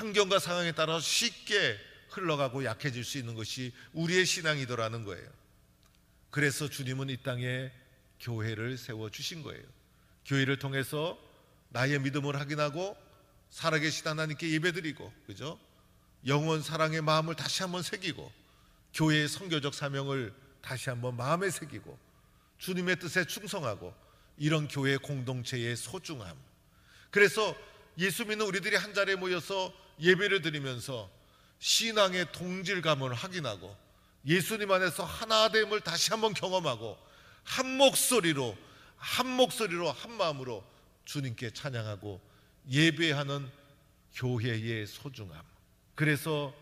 환경과 상황에 따라 쉽게 흘러가고 약해질 수 있는 것이 우리의 신앙이더라는 거예요. 그래서 주님은 이 땅에 교회를 세워주신 거예요. 교회를 통해서 나의 믿음을 확인하고 살아계신 하나님께 예배드리고, 그죠? 영원 사랑의 마음을 다시 한번 새기고, 교회의 선교적 사명을 다시 한번 마음에 새기고, 주님의 뜻에 충성하고, 이런 교회 공동체의 소중함. 그래서 예수 믿는 우리들이 한 자리에 모여서 예배를 드리면서 신앙의 동질감을 확인하고 예수님 안에서 하나됨을 다시 한번 경험하고 한 목소리로 한 마음으로 주님께 찬양하고 예배하는 교회의 소중함. 그래서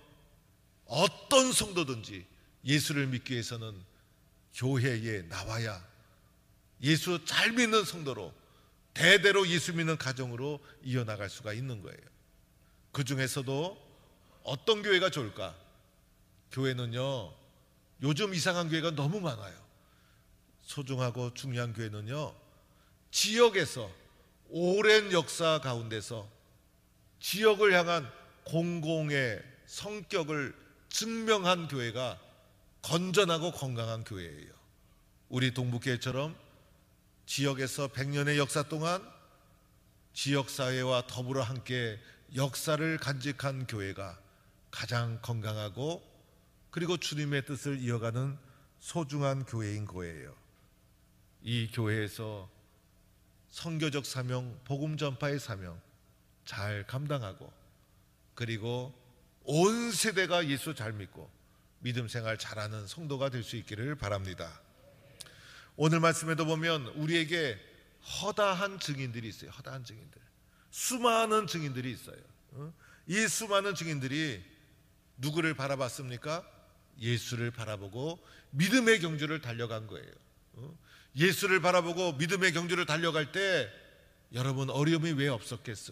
어떤 성도든지 예수를 믿기 위해서는 교회에 나와야 예수 잘 믿는 성도로 대대로 예수 믿는 가정으로 이어나갈 수가 있는 거예요. 그 중에서도 어떤 교회가 좋을까? 교회는요, 요즘 이상한 교회가 너무 많아요. 소중하고 중요한 교회는요, 지역에서 오랜 역사 가운데서 지역을 향한 공공의 성격을 증명한 교회가 건전하고 건강한 교회예요. 우리 동북교회처럼 지역에서 100년의 역사 동안 지역사회와 더불어 함께 역사를 간직한 교회가 가장 건강하고 그리고 주님의 뜻을 이어가는 소중한 교회인 거예요. 이 교회에서 선교적 사명, 복음 전파의 사명 잘 감당하고 그리고 온 세대가 예수 잘 믿고 믿음 생활 잘하는 성도가 될 수 있기를 바랍니다. 오늘 말씀에도 보면 우리에게 허다한 증인들이 있어요. 허다한 증인들, 수많은 증인들이 있어요. 이 수많은 증인들이 누구를 바라봤습니까? 예수를 바라보고 믿음의 경주를 달려간 거예요. 예수를 바라보고 믿음의 경주를 달려갈 때 여러분 어려움이 왜 없었겠어요?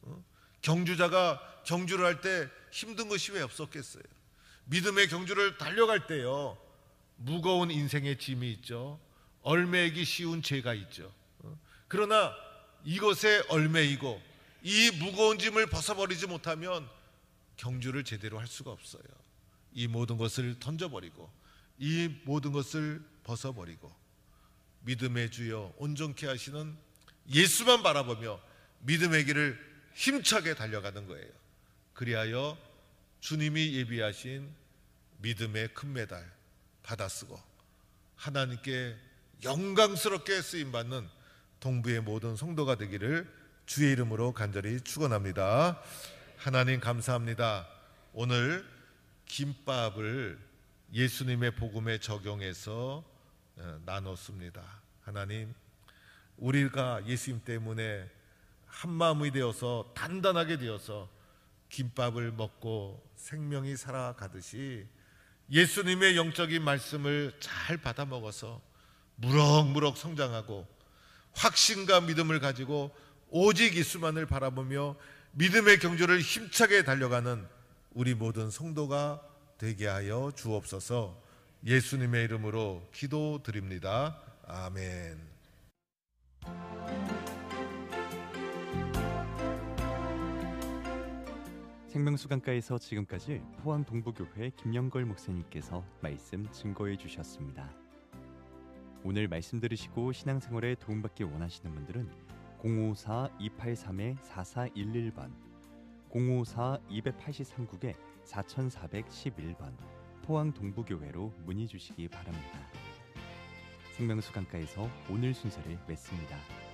경주자가 경주를 할 때 힘든 것이 왜 없었겠어요? 믿음의 경주를 달려갈 때요, 무거운 인생의 짐이 있죠. 얽매이기 쉬운 죄가 있죠. 그러나 이것에 얽매이고 이 무거운 짐을 벗어버리지 못하면 경주를 제대로 할 수가 없어요. 이 모든 것을 던져버리고 이 모든 것을 벗어버리고 믿음의 주여 온전케 하시는 예수만 바라보며 믿음의 길을 힘차게 달려가는 거예요. 그리하여 주님이 예비하신 믿음의 금메달 받아쓰고 하나님께 영광스럽게 쓰임받는 동부의 모든 성도가 되기를 주의 이름으로 간절히 축원합니다. 하나님 감사합니다. 오늘 김밥을 예수님의 복음에 적용해서 나눴습니다. 하나님, 우리가 예수님 때문에 한마음이 되어서 단단하게 되어서 김밥을 먹고 생명이 살아가듯이 예수님의 영적인 말씀을 잘 받아 먹어서 무럭무럭 성장하고 확신과 믿음을 가지고 오직 예수만을 바라보며 믿음의 경주를 힘차게 달려가는 우리 모든 성도가 되게 하여 주옵소서. 예수님의 이름으로 기도드립니다. 아멘. 생명수강가에서 지금까지 포항 동부교회 김영걸 목사님께서 말씀 증거해 주셨습니다. 오늘 말씀 들으시고 신앙생활에 도움받기 원하시는 분들은 054-283-4411번, 054-283-4411번 포항 동부교회로 문의 주시기 바랍니다. 생명수강가에서 오늘 순서를 맺습니다.